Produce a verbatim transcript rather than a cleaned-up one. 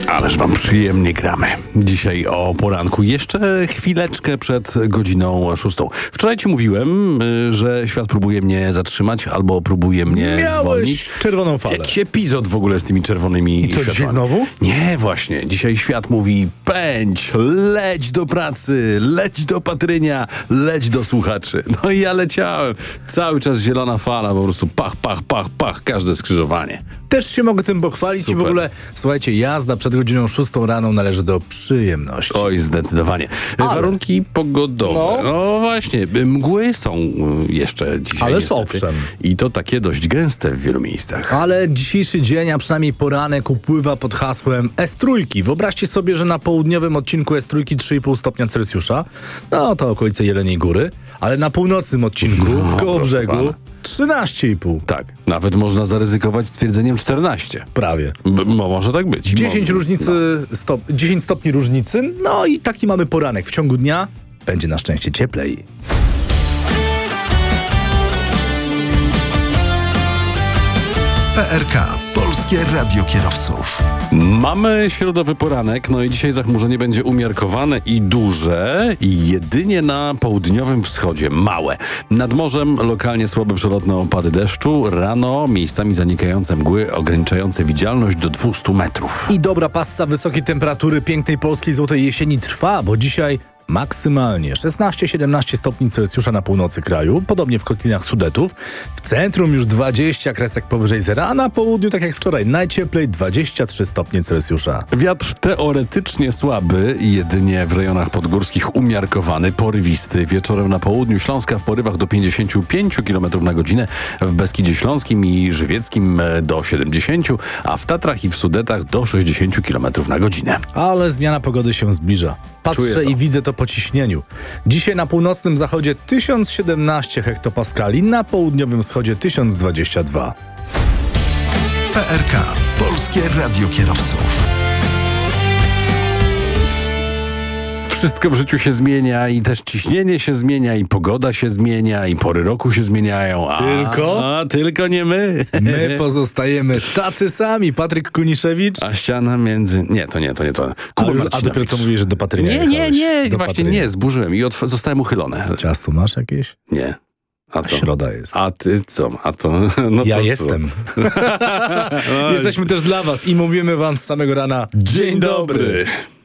Ależ wam przyjemnie gramy. Dzisiaj o poranku, jeszcze chwileczkę przed godziną szóstą. Wczoraj ci mówiłem, y, że świat próbuje mnie zatrzymać albo próbuje mnie Miałeś zwolnić. czerwoną falę. Jakiś epizod w ogóle z tymi czerwonymi I co, światłami. dzisiaj znowu? Nie, właśnie. Dzisiaj świat mówi: pędź, leć do pracy, leć do Patrynia, leć do słuchaczy. No i ja leciałem. Cały czas zielona fala, po prostu pach, pach, pach, pach, każde skrzyżowanie. Też się mogę tym pochwalić i w Super. ogóle, słuchajcie, jazda przed godziną szóstą rano należy do przyjemności. Oj, zdecydowanie. Ale- Warunki pogodowe. No. No. właśnie, mgły są y, jeszcze dzisiaj Ależ niestety. owszem. I to takie dość gęste w wielu miejscach. Ale dzisiejszy dzień, a przynajmniej poranek, upływa pod hasłem S trzy. Wyobraźcie sobie, że na południowym odcinku S trzy trzy i pół stopnia Celsjusza, no to okolice Jeleniej Góry, ale na północnym odcinku, No, koło proszę brzegu, pana. trzynaście i pół. Tak, nawet można zaryzykować stwierdzeniem czternaście. Prawie. B- mo- może tak być. dziesięć, Mo- różnicy, stop, dziesięć stopni różnicy, no i taki mamy poranek. W ciągu dnia będzie na szczęście cieplej. P R K. Polskie Radio Kierowców. Mamy środowy poranek, no i dzisiaj zachmurzenie będzie umiarkowane i duże, i jedynie na południowym wschodzie, małe. Nad morzem lokalnie słabe przelotne opady deszczu, rano miejscami zanikające mgły ograniczające widzialność do dwieście metrów. I dobra passa wysokiej temperatury pięknej polskiej złotej jesieni trwa, bo dzisiaj maksymalnie szesnaście siedemnaście stopni Celsjusza na północy kraju, podobnie w kotlinach Sudetów. W centrum już dwadzieścia kresek powyżej zera, a na południu, tak jak wczoraj, najcieplej dwadzieścia trzy stopnie Celsjusza. Wiatr teoretycznie słaby, jedynie w rejonach podgórskich umiarkowany, porywisty. Wieczorem na południu Śląska w porywach do pięćdziesiąt pięć kilometrów na godzinę, w Beskidzie Śląskim i Żywieckim do siedemdziesiąt, a w Tatrach i w Sudetach do sześćdziesiąt kilometrów na godzinę. Ale zmiana pogody się zbliża. Czuję Patrzę to. i widzę to po ciśnieniu. Dzisiaj na północnym zachodzie tysiąc siedemnaście hektopaskali, na południowym wschodzie tysiąc dwadzieścia dwa. P R K. Polskie Radio Kierowców. Wszystko w życiu się zmienia i też ciśnienie się zmienia i pogoda się zmienia i pory roku się zmieniają. A, Tylko? A, tylko nie my. My pozostajemy tacy sami. Patryk Kuniszewicz. A ściana między... Nie, to nie, to nie to. A, Kuba już, a Marcinowicz. dopiero co mówisz, że do Patrynia Nie, nie, jechałeś. nie, Do właśnie Patrynia. nie, zburzyłem i otw- zostałem uchylone. Ciasto masz jakieś? Nie. A co? Środa jest. A ty co? A to... No Ja to co? jestem. Jesteśmy też dla was i mówimy wam z samego rana Dzień dobry.